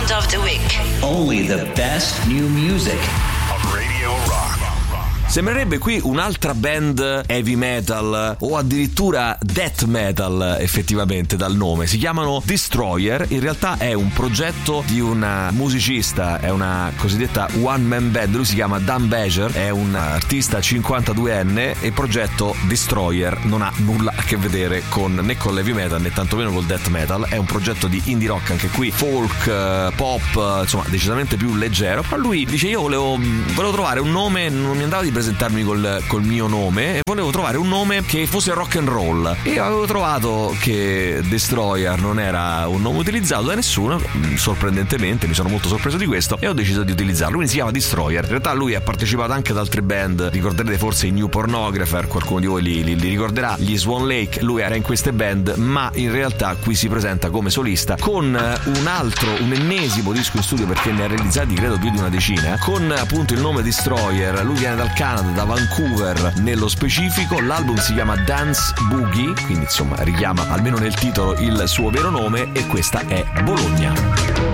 Sound of the Week. Only the best new music. Radio Rock. Sembrerebbe qui un'altra band heavy metal o addirittura death metal, effettivamente dal nome. Si chiamano Destroyer. In realtà è un progetto di un musicista, è una cosiddetta one man band. Lui si chiama Dan Bejer, è un artista 52enne e il progetto Destroyer non ha nulla a che vedere né con l'heavy metal né tantomeno col death metal. È un progetto di indie rock, anche qui folk, pop, insomma decisamente più leggero. Però lui dice: io volevo trovare un nome, non mi andava di presentarmi col mio nome, e volevo trovare un nome che fosse rock and roll, e avevo trovato che Destroyer non era un nome utilizzato da nessuno. Sorprendentemente mi sono molto sorpreso di questo e ho deciso di utilizzarlo. Quindi si chiama Destroyer. In realtà lui ha partecipato anche ad altre band, ricorderete forse i New Pornographer, qualcuno di voi li ricorderà, gli Swan Lake. Lui era in queste band, ma in realtà qui si presenta come solista con un ennesimo disco in studio, perché ne ha realizzati credo più di una decina, con appunto il nome Destroyer. Lui viene dal Canada, da Vancouver nello specifico. L'album si chiama Dance Boogie, quindi insomma richiama almeno nel titolo il suo vero nome, e questa è Bologna.